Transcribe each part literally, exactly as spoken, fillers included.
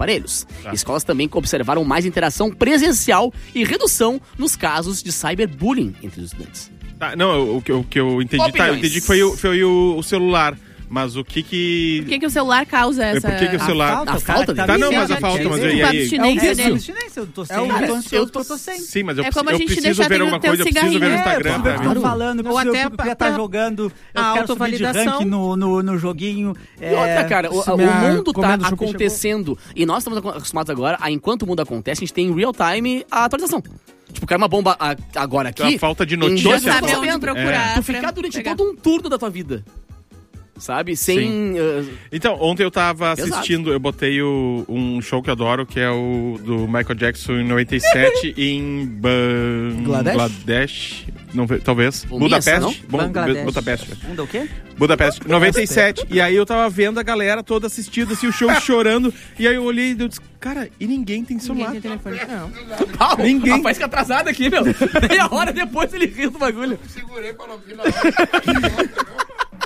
aparelhos. Tá. Escolas também observaram mais interação presencial e redução nos casos de cyberbullying entre os estudantes. Tá, não, o que, o que eu entendi, tá, eu entendi que foi, o, foi o, o celular. Mas o que que... Por que que o celular causa essa... Por que que o celular... A falta, a falta tá, tá, não, mas a falta, mas aí... aí... É um vício. Eu tô sem, eu tô ansioso que eu tô sem. Sim, mas eu, é como eu a gente preciso ver alguma coisa, eu preciso ver no Instagram. É, eu tô falando, ou até eu queria estar jogando, eu a quero subir de rank no, no, no joguinho. É, e outra, cara, o, o mundo tá acontecendo, e nós estamos acostumados agora, a enquanto o mundo acontece, a gente tem em real time a atualização. Tipo, cai uma bomba a, agora aqui... A falta de notícia. Já sabe onde procurar. É. Tu ficar durante pegar. todo um turno da tua vida. Sabe? Sem... Uh... Então, ontem eu tava Exato. assistindo, eu botei o, um show que eu adoro, que é o do Michael Jackson em noventa e sete em Bangladesh. Bangladesh não, talvez. Bom, Budapeste. não? Bom, Bangladesh. Budapeste. Bunda o quê? Budapeste. noventa e sete. E aí eu tava vendo a galera toda assistindo, assim, o show chorando. E aí eu olhei e eu disse, cara, e ninguém tem celular. Ninguém tem telefone. Não. Ah, ninguém. Rapaz, que atrasado aqui, meu. Meia hora depois ele riu do bagulho. Eu segurei pra não vir na hora.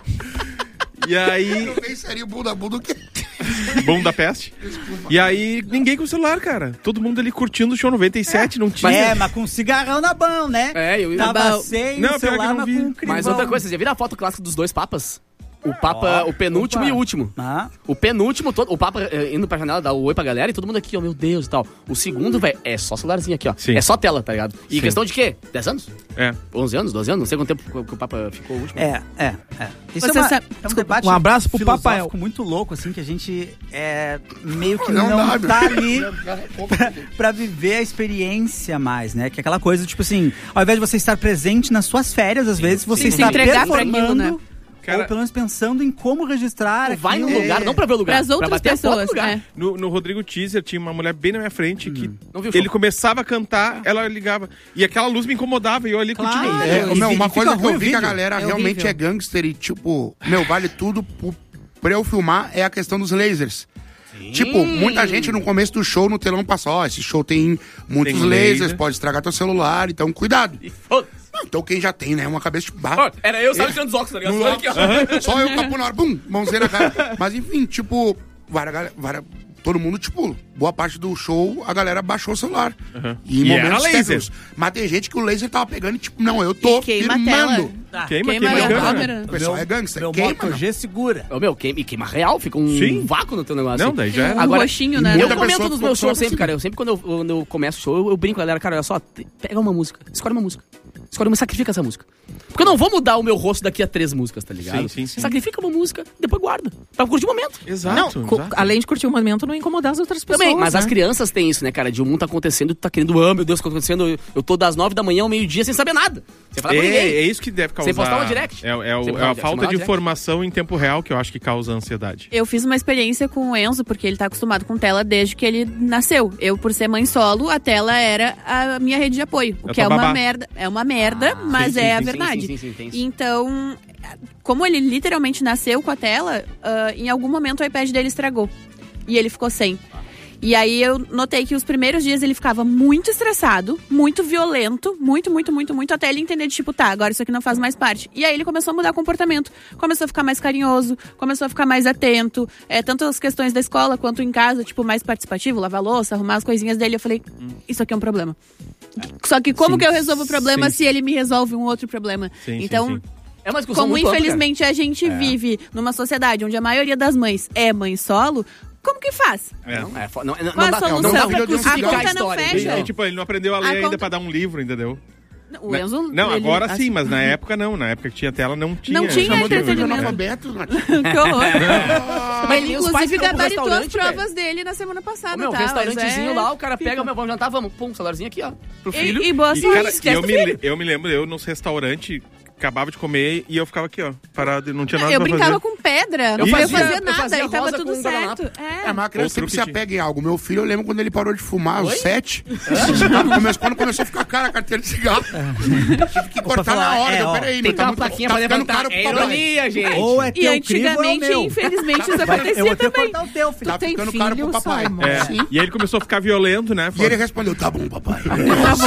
E aí... Eu nem seria o bunda bunda o quê? Bom da peste. Desculpa. E aí, ninguém com celular, cara. Todo mundo ali curtindo o show noventa e sete, é. não tinha. É, mas com um cigarrão na mão, né? É, eu ia... Tava sem não, o celular, não mas com um crivão. Mas outra coisa, vocês já viram a foto clássica dos dois papas? O Papa, oh, o penúltimo opa. e o último. Ah. O penúltimo, todo, o Papa eh, indo pra janela, dar o oi pra galera e todo mundo aqui, ó, meu Deus e tal. O segundo, velho, é só celularzinho aqui, ó. Sim. É só tela, tá ligado? E Sim. questão de quê? dez anos? É. onze anos, doze anos? Não sei quanto tempo que o Papa ficou o último. É, é, é. Isso Você é, uma, sabe... é um debate um abraço pro Papai. muito louco, assim, que a gente é, meio que não, não, não tá ali pra, pra viver a experiência mais, né? Que é aquela coisa, tipo assim, ao invés de você estar presente nas suas férias, às vezes você sim, está entregar pra performando... aquilo, né? Cara, ou pelo menos pensando em como registrar aqui. Vai no é... lugar, não pra ver o lugar. Para as outras pessoas. É. No, no Rodrigo Teaser tinha uma mulher bem na minha frente hum. que não viu ele começava a cantar, ela ligava. E aquela luz me incomodava e eu ali claro, continuei. É, meu, uma coisa que eu vi que a vídeo. galera é realmente horrível. é gangster e, tipo, meu, vale tudo pro, pra eu filmar é a questão dos lasers. Sim. Tipo, muita gente no começo do show, no telão, passa, ó, oh, esse show tem muitos tem lasers, laser. pode estragar teu celular, então cuidado. E foda-se. Então quem já tem, né, uma cabeça de barro. Oh, era eu, sabe, tirando os óculos, tá ligado? Só, aqui, ó. Só eu capo na hora, bum, mãozinha na cara. Mas enfim, tipo, várias, várias, todo mundo, tipo, boa parte do show, a galera baixou o celular. Uhum. E, e momentos laser. técnicos. Mas tem gente que o laser tava pegando e, tipo, não, eu tô filmando. Tá. Queima, queima, queima, queima queima. a câmera. O pessoal é gangster. Meu queima, Moto G segura. Ô, meu, queima, queima real, fica um Sim. vácuo no teu negócio. Não, daí já é. Um Agora, roxinho, né? Eu Muita comento pessoa nos meus ficou shows sempre, assim. cara. Eu sempre, quando eu, quando eu começo o show, eu, eu brinco com a galera, cara, olha só, pega uma música, escolhe uma música. Escolhe uma, sacrifica essa música. Porque eu não vou mudar o meu rosto daqui a três músicas, tá ligado? Sim, sim, sim. Sacrifica uma música, depois guarda. Pra curtir o momento. Exato. Não, co- exato. além de curtir o momento, não incomodar as outras pessoas. Também, mas né? as crianças têm isso, né, cara? De um mundo tá acontecendo, tu tá querendo, ah, meu Deus, o que tá acontecendo? Eu, eu tô das nove da manhã ao meio-dia sem saber nada. Sem falar com ninguém. É, é isso que deve causar. Sem postar uma direct. É, é, o, Sem é postar a uma falta direct. de informação em tempo real que eu acho que causa ansiedade. Eu fiz uma experiência com o Enzo, porque ele tá acostumado com tela desde que ele nasceu. Eu, por ser mãe solo, a tela era a minha rede de apoio. O Eu que tô é uma babá. merda. É uma merda, Ah, mas sim, é sim, a sim, verdade. sim, sim, sim, tem isso. Então, como ele literalmente nasceu com a tela, uh, em algum momento o iPad dele estragou. E ele ficou sem. E aí eu notei que os primeiros dias ele ficava muito estressado, muito violento, muito, muito, muito, muito, até ele entender de tipo, tá, agora isso aqui não faz mais parte. E aí ele começou a mudar o comportamento, começou a ficar mais carinhoso, começou a ficar mais atento, é, tanto as questões da escola quanto em casa, tipo, mais participativo, lavar louça, arrumar as coisinhas dele. Eu falei, isso aqui é um problema. Só que como Sim, que eu resolvo o problema sim. se ele me resolve um outro problema? Sim, então... sim, sim. É uma discussão Como muito ampla, infelizmente cara. a gente É. vive numa sociedade onde a maioria das mães é mãe solo, como que faz? É. Não, é, fo- não, não, Qual não a dá, não, solução? dá A pra conta crucificar não a história. fecha. entendeu? E, tipo, ele não aprendeu a ler A ainda conta- pra dar um livro, entendeu? O Enzo, Não, ele- agora assim, sim, mas na época não. Na época que tinha tela, não tinha. Não tinha Chamou de- entretenimento. Analfabeto, Nath. Que horror. Mas Ele, os pais inclusive, ficam pro gabaritou as restaurante, provas dele na semana passada, Ô, meu, tá? restaurantezinho Mas é- lá, o cara pega, meu, vamos jantar, vamos. Pum, celularzinho aqui, ó. Pro filho. E, e boa E, sorte. cara, esquece eu, do me, filho. le- eu me lembro, eu nos restaurantes, acabava de comer e eu ficava aqui, ó, parado, e não tinha nada Eu pra brincava fazer. com pedra, não Eu fazia, fazia- fazer eu nada fazia e tava rosa tudo com guardanapo. certo. É, É. mas a criança Outro sempre se que tinha. apega em algo. Meu filho, eu lembro quando ele parou de fumar, aos Oi? sete. Come- Quando começou a ficar cara a carteira de cigarro. Tive que cortar falar, na hora. é, eu, ó, peraí, Tem meu, que tá ter uma muito- plaquinha tá pra ficando levantar. caro É pro papai. ironia, gente. Ou é E teu crivo ou é antigamente, meu. infelizmente, isso Vai- eu acontecia vou ter que também. cortar o teu, filho. Tá tem ficando caro pro filho, papai. Simon? É, Sim. e aí ele começou a ficar violento, né? E ele respondeu, tá bom, papai. Tá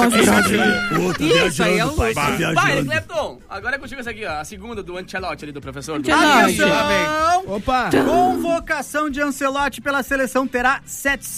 bom, Isso aí é o... pai. Vai, Clepton, agora é contigo essa aqui, ó. A segunda do Ancelotti ali, do professor. Do... Ancelotti. Atenção! Opa! Convocação de Ancelotti pela seleção terá